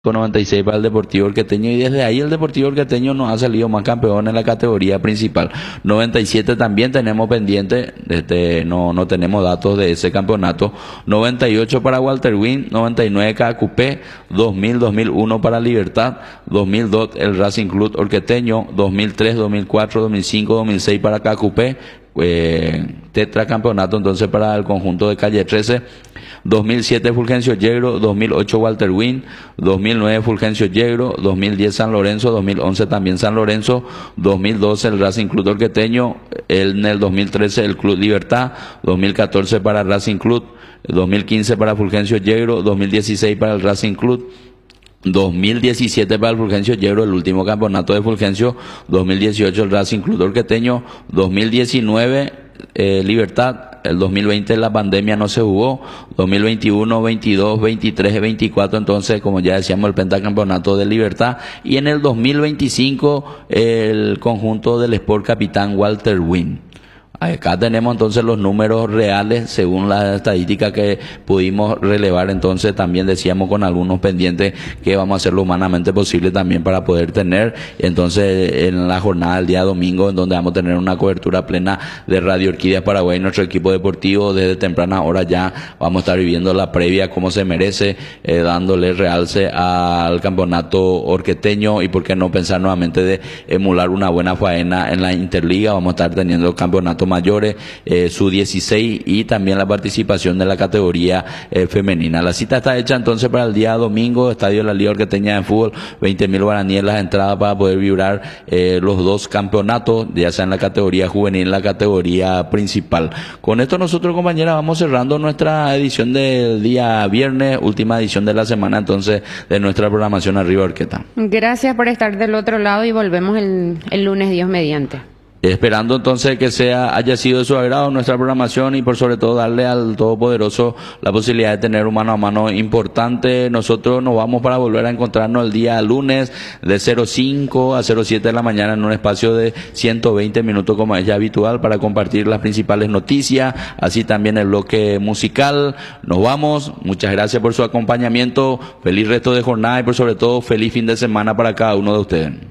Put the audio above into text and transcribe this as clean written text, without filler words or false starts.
con 96 para el Deportivo Orqueteño, y desde ahí el Deportivo Orqueteño nos ha salido más campeón en la categoría principal. 97 también tenemos pendiente, no tenemos datos de ese campeonato. 98 para Walter Wynn, 99 KQP, 2001 para Libertad, 2002 el Racing Club Orqueteño, 2003, 2004, 2005, 2006 para KQP, tetracampeonato entonces para el conjunto de Calle 13. 2007 Fulgencio Yegro, 2008 Walter Wynn, 2009 Fulgencio Yegro, 2010 San Lorenzo, 2011 también San Lorenzo, 2012 el Racing Club Orqueteño, en el 2013 el Club Libertad, 2014 para Racing Club, 2015 para Fulgencio Yegro, 2016 para el Racing Club, 2017 para el Fulgencio Yegro, el último campeonato de Fulgencio, 2018 el Racing Club Orqueteño, 2019 Libertad, el 2020 la pandemia no se jugó, 2021, 22, 23, 24, entonces como ya decíamos el pentacampeonato de Libertad, y en el 2025 el conjunto del Sport Capitán Walter Wynn. Acá tenemos entonces los números reales según la estadística que pudimos relevar. Entonces también decíamos con algunos pendientes que vamos a hacer lo humanamente posible también para poder tener entonces en la jornada del día domingo, en donde vamos a tener una cobertura plena de Radio Orquídeas Paraguay, nuestro equipo deportivo. Desde temprana hora ya vamos a estar viviendo la previa como se merece, dándole realce al campeonato orqueteño, y por qué no pensar nuevamente de emular una buena faena en la Interliga. Vamos a estar teniendo el campeonato mayores, sub-16, y también la participación de la categoría femenina. La cita está hecha entonces para el día domingo, Estadio de la Liga Orqueteña de Fútbol, 20.000 guaraníes las entradas para poder vibrar los dos campeonatos, ya sea en la categoría juvenil, en la categoría principal. Con esto nosotros, compañeras, vamos cerrando nuestra edición del día viernes, última edición de la semana entonces de nuestra programación Arriba Orqueta. Gracias por estar del otro lado y volvemos el lunes, Dios mediante. Esperando entonces que haya sido de su agrado nuestra programación, y por sobre todo darle al Todopoderoso la posibilidad de tener un mano a mano importante. Nosotros nos vamos para volver a encontrarnos el día lunes de 05 a 07 de la mañana en un espacio de 120 minutos como es ya habitual, para compartir las principales noticias, así también el bloque musical. Nos vamos, muchas gracias por su acompañamiento, feliz resto de jornada y por sobre todo feliz fin de semana para cada uno de ustedes.